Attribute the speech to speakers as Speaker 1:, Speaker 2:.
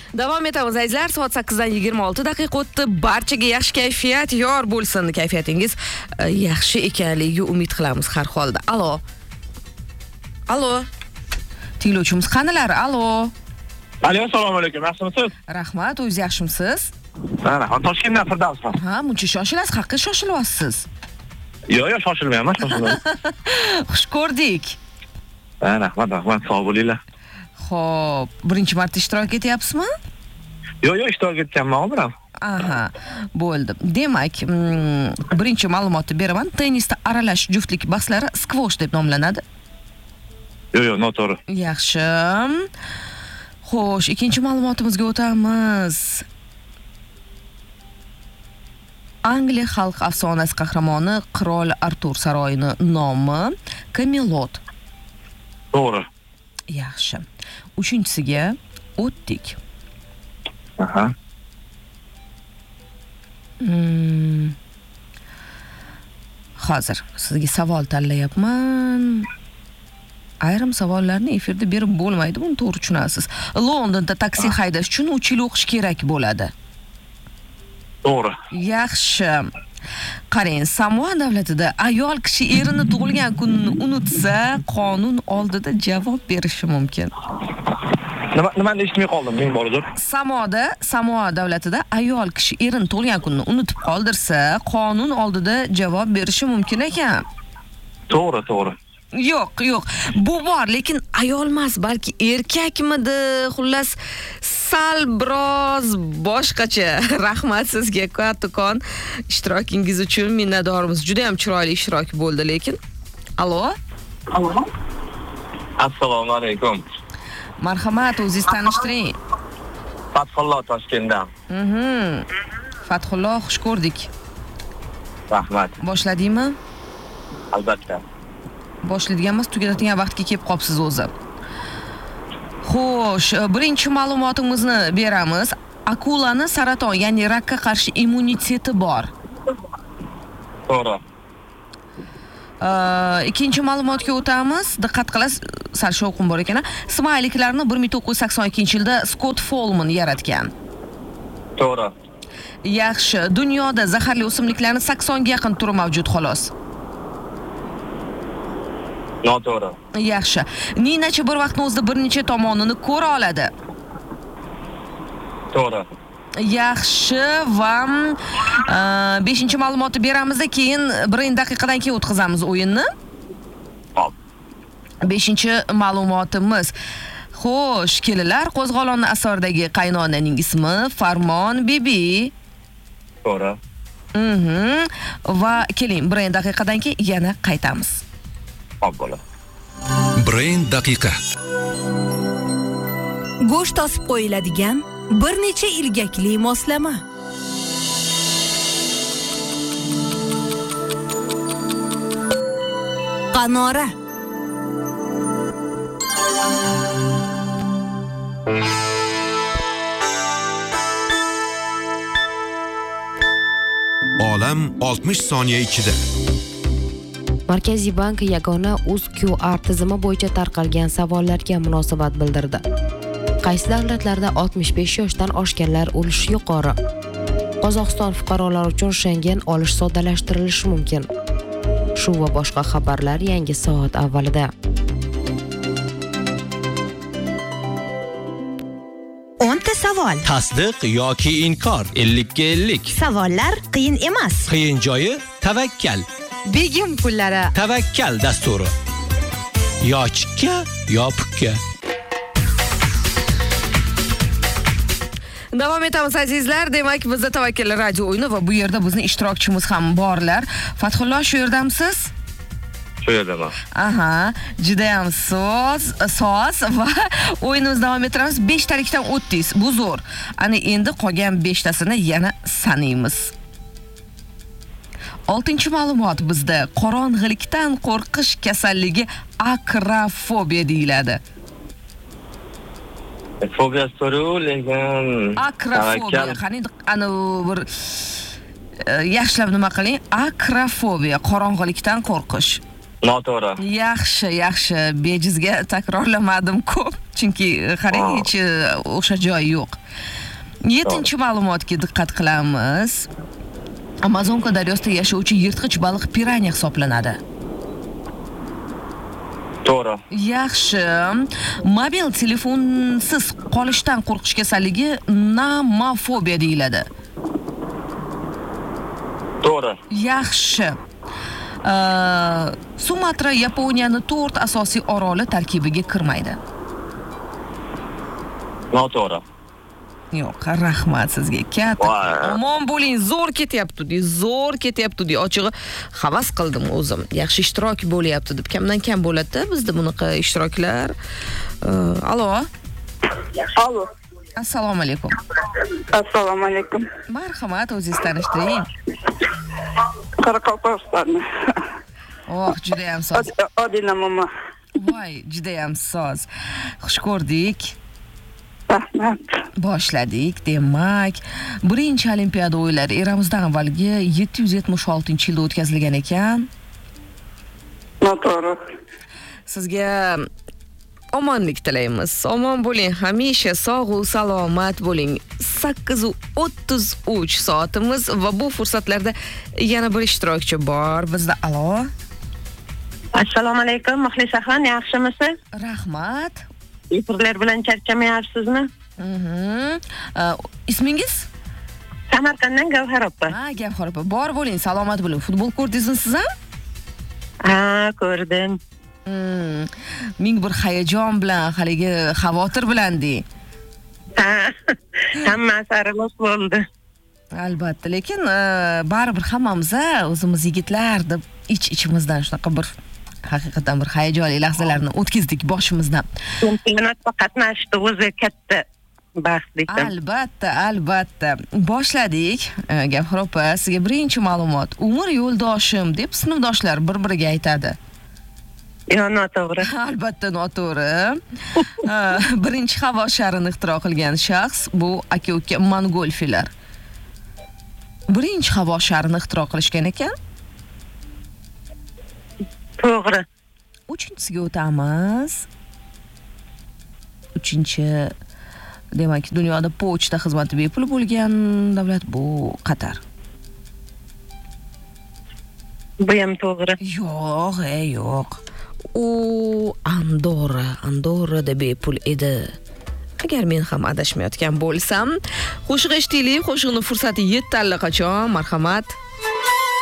Speaker 1: Davom etamiz azizlar. Soat 8:26 daqiqa o'tdi. Barchaga yaxshi kayfiyat yor bo'lsin. Kayfiyatingiz yaxshi ekanligiga umid qilamiz har holda. Alo. Tinglovchimiz qanilar? Alo.
Speaker 2: Assalomu alaykum. Yaxshimisiz?
Speaker 1: Rahmat, o'zingiz yaxshimisiz?
Speaker 2: Rahmat. Toshkentdan Firdavsman.
Speaker 1: Ha, muncha shoshilasiz, haqqa shoshilyapsiz.
Speaker 2: Yo'q, shoshilmayman, shoshilmayman.
Speaker 1: Xush ko'rdik.
Speaker 2: Rahmat, sog' bo'linglar.
Speaker 1: Xo'p, birinchi marta ishtirok etyapsizmi?
Speaker 2: Yo'q, ishtirok etganman bilan.
Speaker 1: Aha, bo'ldi. Demak, birinchi ma'lumotni beraman. Tennisda aralash juftlik bahslari skvosh deb nomlanadi.
Speaker 2: Yo'q, noto'g'ri.
Speaker 1: Yaxshi. Xo'sh, ikkinchi ma'lumotimizga o'tamiz. Angliya xalq afsonasi qahramoni Qirol Artur saroyining nomi Camelot.
Speaker 2: To'g'ri.
Speaker 1: Yaxshi. Uchinchisiga o'tdik.
Speaker 2: Aha.
Speaker 1: Hozir sizga savol tanlayapman. Ayrim savollarni efirda berib bo'lmaydi, buni to'g'ri tushunasiz. Londonda taksi haydash uchun 3 yil o'qish kerak bo'ladi.
Speaker 2: To'g'ri.
Speaker 1: Yaxshi. Qarang, Samoa davlatida ayol kishi erini tug'ilgan kunini unutsa, qonun oldida javob berishi mumkin.
Speaker 2: Nimani eshitmay qoldim, men boridir.
Speaker 1: Samoa davlatida ayol kishi erini tug'ilgan kunini unutib qoldirsa, qonun oldida javob berishi mumkin ekan.
Speaker 2: To'g'ri.
Speaker 1: Yo'q. Bu bor, lekin ayol emas, balki erkakmidi? Xullas, sal biroz boshqacha. Rahmat sizga kattakon ishtirokingiz uchun minnatdormiz. Juda ham chiroyli ishtirok bo'ldi, lekin. Alo.
Speaker 2: Assalomu alaykum.
Speaker 1: Marhamat, o'zingiz tanishtiring.
Speaker 2: Fathullo Toshkentdan.
Speaker 1: Fathullo, xush ko'rdik.
Speaker 2: Rahmat.
Speaker 1: Boshladingmi?
Speaker 2: Albatta.
Speaker 1: Boshlaydiganmiz, tugatadigan vaqtga kelib qopsiz o'zi. Xo'sh, birinchi ma'lumotimizni beramiz. Akulani saraton, ya'ni rakka qarshi immuniteti bor.
Speaker 2: To'g'ri.
Speaker 1: Ikkinchi ma'lumotga o'tamiz. Diqqat qilasiz, sal shovqin bor ekan. Smayliklarni 1982-yilda Scott Folman yaratgan.
Speaker 2: To'g'ri.
Speaker 1: Yaxshi. Dunyoda zaharli o'simliklarning 80 ga yaqin turi mavjud xolos.
Speaker 2: Noto'g'ri.
Speaker 1: Yaxshi. Ninachi bir vaqtning o'zida bir necha tomonini ko'ra oladi.
Speaker 2: To'g'ri.
Speaker 1: Yaxshi va 5-chi ma'lumotni beramiz, keyin 1 daqiqadan keyin o'tkazamiz o'yinni.
Speaker 2: Xo'p.
Speaker 1: 5-chi ma'lumotimiz. Xo'sh, kelinlar, qo'zg'olonni asoridagi qaynonaning ismi Farmon Bibi.
Speaker 2: To'g'ri.
Speaker 1: Va keling, 1 daqiqadan keyin yana qaytamiz.
Speaker 2: Xo'p bo'ladi.
Speaker 3: 1 daqiqa.
Speaker 4: Go'sht osib qo'yiladigan bir necha ilgakli moslama. Qanora.
Speaker 3: Olam 60 soniya ichida.
Speaker 5: Markaziy bank yagona QR tizimi bo'yicha tarqalgan savollarga munosabat bildirdi. Qaysi davlatlarda 65 yoshdan oshganlar ulushi yuqori? Qozog'iston fuqarolari uchun Schengen olish soddalashtirilishi mumkin. Shu va boshqa xabarlar yangi soat avvalida.
Speaker 6: 10 ta savol.
Speaker 7: Tasdiq yoki inkor 50 ga 50.
Speaker 6: Savollar qiyin emas.
Speaker 7: Qiyin joyi tavakkal.
Speaker 6: Begim pullari.
Speaker 7: Tavakkal dasturi. Yo chikka, yo pukka.
Speaker 1: Davom etamiz azizlar. Demak, bizda Tavakkal radio o'yini va bu yerda bizning ishtirokchimiz ham borlar. Fathullo, shu yerdamisiz?
Speaker 2: Shu yerdaman.
Speaker 1: Aha, juda ham soz va o'yinimizni davom ettiramiz. 5 talikdan o'tdingiz. Bu zo'r. Ana endi qolgan 5 tasini yana sanaymiz. 6-chi ma'lumot bizda qorong'ilikdan qo'rqish kasalligi akrafobiya deyiladi.
Speaker 2: Fobiya so'ru, lekin
Speaker 1: akrafobiya. Qani ana bir yaxshilab nima qiling? Akrafobiya, qorong'ilikdan qo'rqish.
Speaker 2: Noto'g'ri.
Speaker 1: Yaxshi, bejizga takrorlamadim ko'p, chunki qarang, hech o'xshash joyi yo'q. 7-chi ma'lumotga diqqat qilamiz. Amazonka daryosida yashovchi yirtqich baliq piranya hisoblanadi.
Speaker 2: To'g'ri.
Speaker 1: Yaxshi. Mobil telefonsiz qolishdan qo'rqish kasalligi nomofobiya deyiladi.
Speaker 2: To'g'ri.
Speaker 1: Yaxshi. Sumatra Yaponiyaning 4 asosiy oroli tarkibiga kirmaydi.
Speaker 2: Noto'g'ri.
Speaker 1: Yo'q, rahmat sizga. Katta. Omon bo'ling, zo'r ketyapti. Ochig'i havas qildim o'zim. Yaxshi ishtirok bo'lyapti deb. Kamdan kam bo'ladi bizda bunaqa ishtiroklar. Alo. Assalomu alaykum.
Speaker 8: Assalomu alaykum.
Speaker 1: Marhamat, o'zingiz tanishtiring.
Speaker 8: Qoraqalpog'iston.
Speaker 1: Juda ham soz.
Speaker 8: Odina momo.
Speaker 1: Voy, juda ham soz. Xush ko'rdik.
Speaker 8: Rahmat.
Speaker 1: Boshladik, demak, birinchi Olimpiada o'yinlari eramizdan avvalgi 776-yilda o'tkazilgan ekan.
Speaker 8: Noto'g'ri.
Speaker 1: Sizga omonlik tilaymiz. Omon bo'ling, hamisha sog' va salomat bo'ling. 8:33 soatimiz va bu fursatlarda yana bir ishtirokchi bor. Bizda alo.
Speaker 8: Assalomu alaykum, Muxlisaxon, yaxshimisiz?
Speaker 1: Rahmat.
Speaker 8: Efirlar bilan charchamayapsizmi?
Speaker 1: Ismingiz?
Speaker 8: Samarqanddan Gavhar opa.
Speaker 1: Gavhar opa. Bor bo'ling, salomat bo'ling. Futbol ko'rdingizmi siz ham?
Speaker 8: Ko'rdim.
Speaker 1: Ming bir hayajon bilan, haligi xavotir bilan deng.
Speaker 8: Hammasi aralash bo'ldi.
Speaker 1: Albatta, lekin baribir hammamiz o'zimiz yigitlar deb ichimizdan shunaqa bir haqiqatan bir hayajonli lahzalarni o'tkazdik boshimizdan.
Speaker 8: Chempionatda qatnashdi, o'zi katta baxt ekan.
Speaker 1: Albatta. Boshladik. Gavhar opa, sizga birinchi ma'lumot. Umr yo'ldoshim deb sinfdoshlar bir-biriga aytadi.
Speaker 8: Noto'g'ri.
Speaker 1: Albatta noto'g'ri. Birinchi havo sharini ixtiro qilgan shaxs bu aka-uka mongolfilar. Birinchi havo sharini ixtiro qilishgan ekan.
Speaker 8: To'g'ri.
Speaker 1: 3-siga o'tamiz. 3-chi, demak, dunyoda pochta xizmati bepul bo'lgan davlat bu Qatar.
Speaker 8: Bu ham to'g'ri.
Speaker 1: Yo'q. Andorrada bepul edi. Agar men ham adashmayotgan bo'lsam, qo'shiq eshitaylik. Qo'shiqning fursati yetdi allaqachon. Marhamat.